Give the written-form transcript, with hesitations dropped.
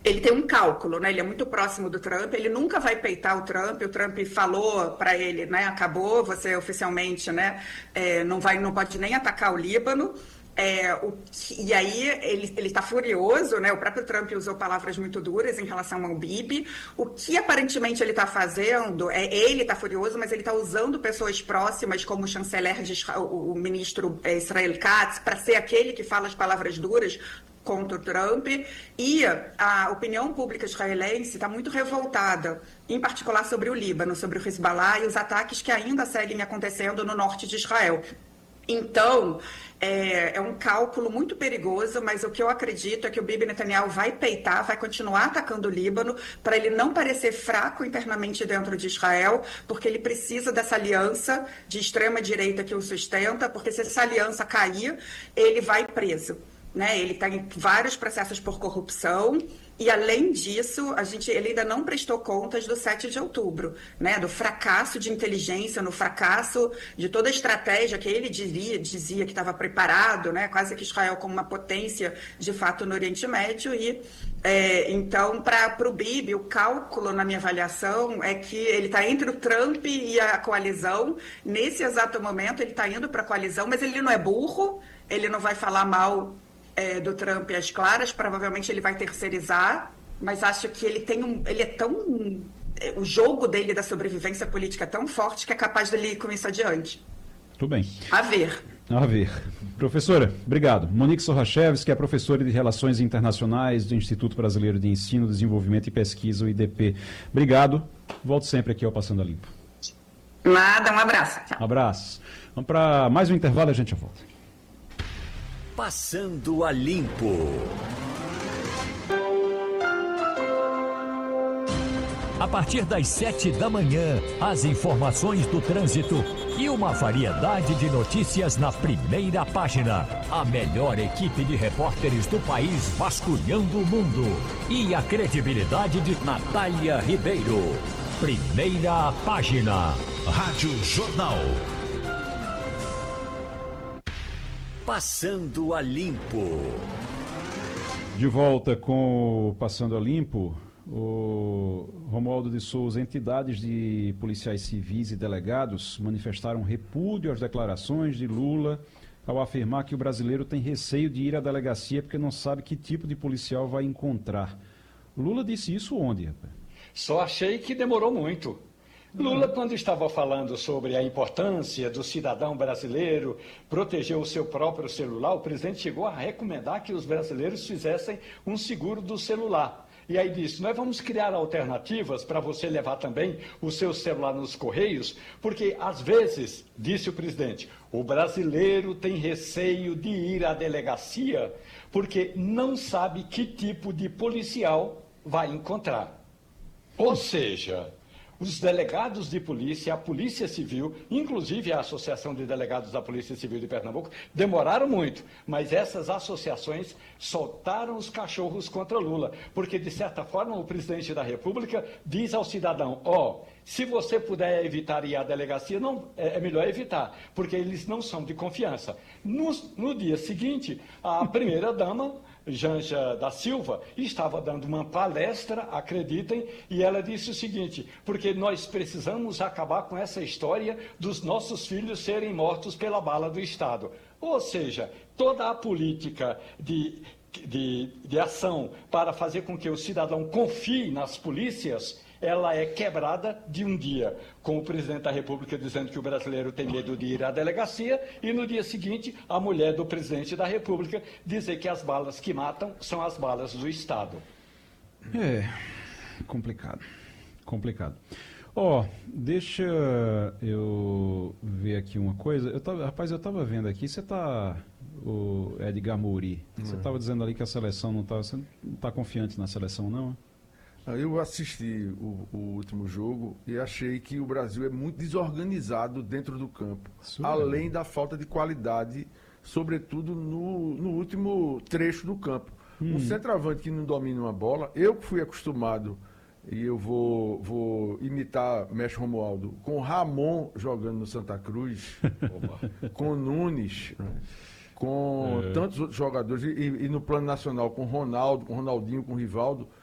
Ele tem um cálculo, né? Ele é muito próximo do Trump, ele nunca vai peitar o Trump falou para ele, né? Acabou, você oficialmente, né? Não pode nem atacar o Líbano. E aí ele está furioso, né? O próprio Trump usou palavras muito duras em relação ao Bibi. O que aparentemente ele está fazendo ele está furioso, mas ele está usando pessoas próximas, como o chanceler de Israel, o ministro Israel Katz, para ser aquele que fala as palavras duras contra o Trump, e a opinião pública israelense está muito revoltada, em particular sobre o Líbano, sobre o Hezbollah e os ataques que ainda seguem acontecendo no norte de Israel. Então, é um cálculo muito perigoso, mas o que eu acredito é que o Bibi Netanyahu vai peitar, vai continuar atacando o Líbano, para ele não parecer fraco internamente dentro de Israel, porque ele precisa dessa aliança de extrema-direita que o sustenta, porque se essa aliança cair, ele vai preso. Né? Ele está em vários processos por corrupção e, além disso, ele ainda não prestou contas do 7 de outubro, né? Do fracasso de inteligência, no fracasso de toda a estratégia que ele dizia que estava preparado, né? Quase que Israel como uma potência, de fato, no Oriente Médio. E, então, para o Bibi, o cálculo, na minha avaliação, é que ele está entre o Trump e a coalizão. Nesse exato momento, ele está indo para a coalizão, mas ele não é burro, ele não vai falar mal do Trump às claras, provavelmente ele vai terceirizar, mas acho que ele é tão, o jogo dele da sobrevivência política é tão forte que é capaz dele ir com isso adiante. Tudo bem. A ver. A ver. Professora, obrigado. Monique Sorrachevski, que é professora de Relações Internacionais do Instituto Brasileiro de Ensino, Desenvolvimento e Pesquisa, o IDP. Obrigado. Volto sempre aqui ao Passando a Limpo. Nada, um abraço. Tchau. Um abraço. Vamos para mais um intervalo e a gente já volta. Passando a Limpo. A partir das 7 da manhã, as informações do trânsito e uma variedade de notícias na primeira página. A melhor equipe de repórteres do país vasculhando o mundo. E a credibilidade de Natália Ribeiro. Primeira página. Rádio Jornal. Passando a Limpo. De volta com o Passando a Limpo, o Romualdo de Souza. Entidades de policiais civis e delegados manifestaram repúdio às declarações de Lula ao afirmar que o brasileiro tem receio de ir à delegacia porque não sabe que tipo de policial vai encontrar. Lula disse isso onde, rapaz? Só achei que demorou muito. Lula, quando estava falando sobre a importância do cidadão brasileiro proteger o seu próprio celular, o presidente chegou a recomendar que os brasileiros fizessem um seguro do celular. E aí disse, nós vamos criar alternativas para você levar também o seu celular nos correios, porque às vezes, disse o presidente, o brasileiro tem receio de ir à delegacia porque não sabe que tipo de policial vai encontrar. Ou seja, os delegados de polícia, a Polícia Civil, inclusive a Associação de Delegados da Polícia Civil de Pernambuco, demoraram muito, mas essas associações soltaram os cachorros contra Lula, porque, de certa forma, o presidente da República diz ao cidadão, se você puder evitar ir à delegacia, não, é melhor evitar, porque eles não são de confiança. No dia seguinte, a primeira-dama, Janja da Silva, estava dando uma palestra, acreditem, e ela disse o seguinte, porque nós precisamos acabar com essa história dos nossos filhos serem mortos pela bala do Estado. Ou seja, toda a política de ação para fazer com que o cidadão confie nas polícias, ela é quebrada de um dia, com o presidente da República dizendo que o brasileiro tem medo de ir à delegacia, e no dia seguinte, a mulher do presidente da República dizer que as balas que matam são as balas do Estado. Complicado. Deixa eu ver aqui uma coisa. Eu estava vendo aqui, o Edgar Mouri, você estava dizendo ali que a seleção você não está confiante na seleção, não? Eu assisti o último jogo e achei que o Brasil é muito desorganizado dentro do campo, além da falta de qualidade, sobretudo no último trecho do campo. Um centroavante que não domina uma bola, eu que fui acostumado, e eu vou imitar Mestre Romualdo, com Ramon jogando no Santa Cruz, com Nunes, com tantos outros jogadores, e no plano nacional com Ronaldo, com Ronaldinho, com Rivaldo.